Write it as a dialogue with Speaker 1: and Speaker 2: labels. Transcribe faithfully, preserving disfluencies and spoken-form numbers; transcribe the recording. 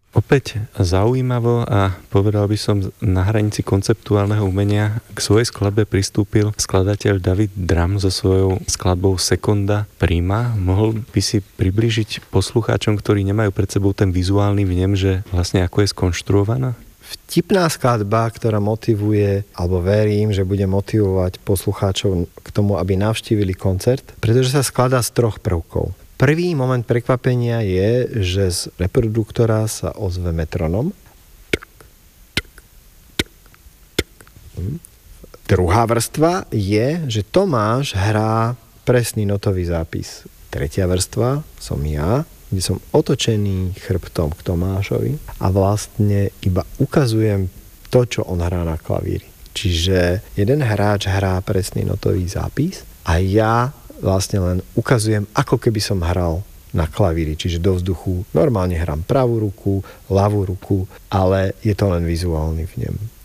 Speaker 1: Opäť zaujímavo a povedal by som na hranici konceptuálneho umenia k svojej skladbe pristúpil skladateľ David Drum so svojou skladbou Seconda Prima. Mohol by si priblížiť poslucháčom, ktorí nemajú pred sebou ten vizuálny vnem, že vlastne ako je skonštruovaná?
Speaker 2: Vtipná skladba, ktorá motivuje, alebo verím, že bude motivovať poslucháčov k tomu, aby navštívili koncert, pretože sa skladá z troch prvkov. Prvý moment prekvapenia je, že z reproduktora sa ozve metronom. Druhá vrstva je, že Tomáš hrá presný notový zápis. Tretia vrstva som ja, kde som otočený chrbtom k Tomášovi a vlastne iba ukazujem to, čo on hrá na klavíri. Čiže jeden hráč hrá presný notový zápis a ja vlastne len ukazujem, ako keby som hral na klavíri, čiže do vzduchu. Normálne hrám pravú ruku, ľavú ruku, ale je to len vizuálny vnem.